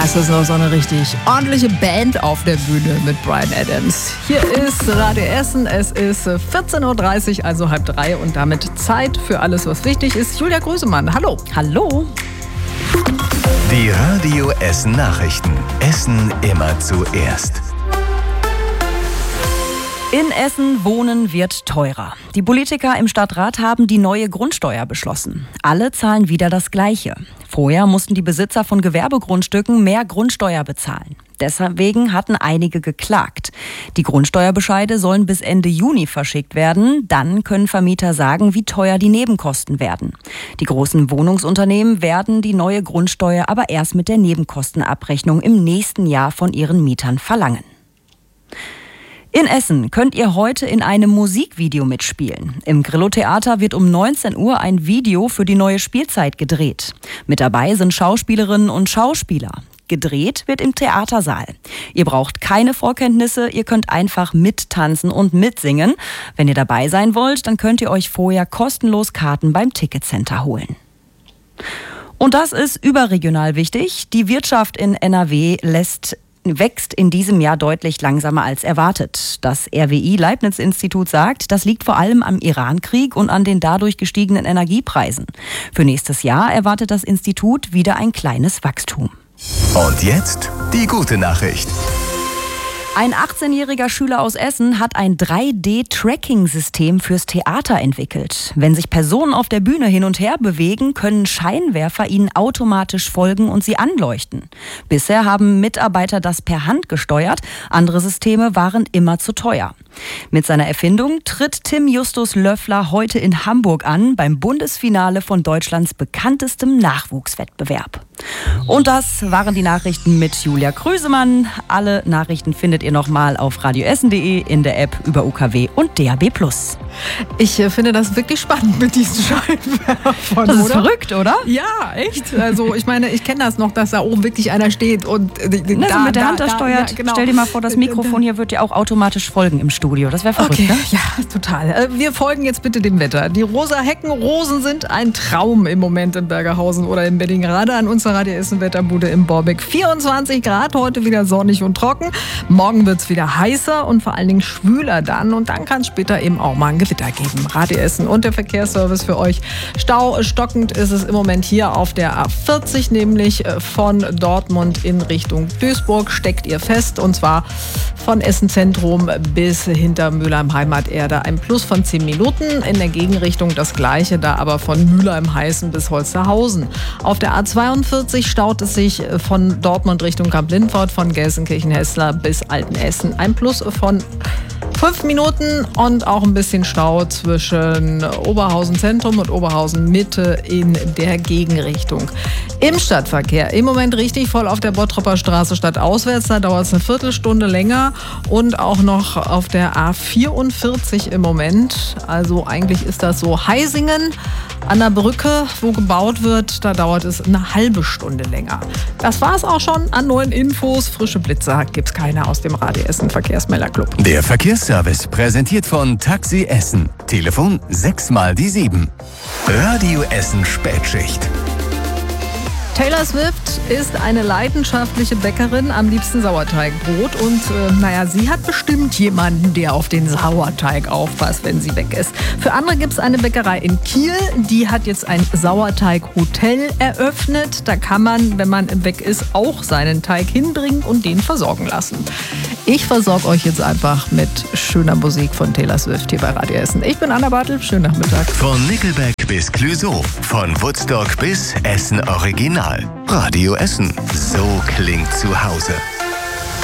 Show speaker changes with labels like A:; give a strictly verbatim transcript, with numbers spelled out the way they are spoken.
A: Das ist noch so eine richtig ordentliche Band auf der Bühne mit Bryan Adams. Hier ist Radio Essen, es ist vierzehn Uhr dreißig, also halb drei und damit Zeit für alles, was wichtig ist. Julia Grösemann, hallo.
B: Hallo.
C: Die Radio Essen Nachrichten. Essen immer zuerst.
B: In Essen wohnen wird teurer. Die Politiker im Stadtrat haben die neue Grundsteuer beschlossen. Alle zahlen wieder das Gleiche. Vorher mussten die Besitzer von Gewerbegrundstücken mehr Grundsteuer bezahlen. Deswegen hatten einige geklagt. Die Grundsteuerbescheide sollen bis Ende Juni verschickt werden. Dann können Vermieter sagen, wie teuer die Nebenkosten werden. Die großen Wohnungsunternehmen werden die neue Grundsteuer aber erst mit der Nebenkostenabrechnung im nächsten Jahr von ihren Mietern verlangen. In Essen könnt ihr heute in einem Musikvideo mitspielen. Im Grillo-Theater wird um neunzehn Uhr ein Video für die neue Spielzeit gedreht. Mit dabei sind Schauspielerinnen und Schauspieler. Gedreht wird im Theatersaal. Ihr braucht keine Vorkenntnisse, ihr könnt einfach mittanzen und mitsingen. Wenn ihr dabei sein wollt, dann könnt ihr euch vorher kostenlos Karten beim Ticketcenter holen. Und das ist überregional wichtig. Die Wirtschaft in N R W lässt wächst in diesem Jahr deutlich langsamer als erwartet. Das R W I-Leibniz-Institut sagt, das liegt vor allem am Iran-Krieg und an den dadurch gestiegenen Energiepreisen. Für nächstes Jahr erwartet das Institut wieder ein kleines Wachstum.
C: Und jetzt die gute Nachricht.
B: Ein achtzehnjähriger Schüler aus Essen hat ein drei D-Tracking-System fürs Theater entwickelt. Wenn sich Personen auf der Bühne hin und her bewegen, können Scheinwerfer ihnen automatisch folgen und sie anleuchten. Bisher haben Mitarbeiter das per Hand gesteuert, andere Systeme waren immer zu teuer. Mit seiner Erfindung tritt Tim Justus Löffler heute in Hamburg an, beim Bundesfinale von Deutschlands bekanntestem Nachwuchswettbewerb. Und das waren die Nachrichten mit Julia Grösemann. Alle Nachrichten findet ihr nochmal auf radioessen punkt de, in der App, über U K W und D A B plus.
A: Ich äh, finde das wirklich spannend mit diesen Scheinwerfern.
B: Das ist
A: oder?
B: Verrückt, oder?
A: Ja, echt. Also ich meine, ich kenne das noch, dass da oben wirklich einer steht und äh,
B: Na,
A: da,
B: so mit der
A: da,
B: Hand da,
A: da
B: steuert.
A: Ja, genau.
B: Stell dir mal vor, das Mikrofon hier wird dir auch automatisch folgen im Studio. Das wäre verrückt,
A: Okay,
B: ne?
A: ja, total. Äh, Wir folgen jetzt bitte dem Wetter. Die rosa Heckenrosen sind ein Traum im Moment in Bergerhausen oder in Berlin. Gerade an unserer Radio Essen Wetterbude im Borbeck. vierundzwanzig Grad, heute wieder sonnig und trocken. Morgen wird es wieder heißer und vor allen Dingen schwüler dann. Und dann kann es später eben auch mal ein Gewitter geben. Radio Essen und der Verkehrsservice für euch. Staustockend ist es im Moment hier auf der A vierzig, nämlich von Dortmund in Richtung Duisburg. Steckt ihr fest, und zwar von Essen Zentrum bis hinter Mülheim Heimaterde. Ein Plus von zehn Minuten. In der Gegenrichtung das gleiche, da aber von Mülheim-Heißen bis Holsterhausen. Auf der A zweiundvierzig staut es sich von Dortmund Richtung Kamp-Lindfort, von Gelsenkirchen-Hessler bis Altenessen. Ein Plus von fünf Minuten und auch ein bisschen Stau zwischen Oberhausen Zentrum und Oberhausen Mitte in der Gegenrichtung. Im Stadtverkehr im Moment richtig voll auf der Bottropper Straße stadtauswärts. Da dauert es eine Viertelstunde länger und auch noch auf der A vierundvierzig im Moment. Also eigentlich ist das so Heisingen an der Brücke, wo gebaut wird. Da dauert es eine halbe Stunde länger. Das war es auch schon an neuen Infos. Frische Blitzer gibt's keine aus dem Radio Essen Verkehrsmelderclub.
C: Der Verkehrsservice präsentiert von Taxi Essen. Telefon sechs mal die sieben. Radio Essen Spätschicht.
A: Taylor Swift ist eine leidenschaftliche Bäckerin, am liebsten Sauerteigbrot. Und äh, naja, sie hat bestimmt jemanden, der auf den Sauerteig aufpasst, wenn sie weg ist. Für andere gibt es eine Bäckerei in Kiel, die hat jetzt ein Sauerteighotel eröffnet. Da kann man, wenn man weg ist, auch seinen Teig hinbringen und den versorgen lassen. Ich versorge euch jetzt einfach mit schöner Musik von Taylor Swift hier bei Radio Essen. Ich bin Anna Bartel, schönen Nachmittag.
C: Von Nickelback bis Clouseau, von Woodstock bis Essen Original. Radio Essen, so klingt zu Hause.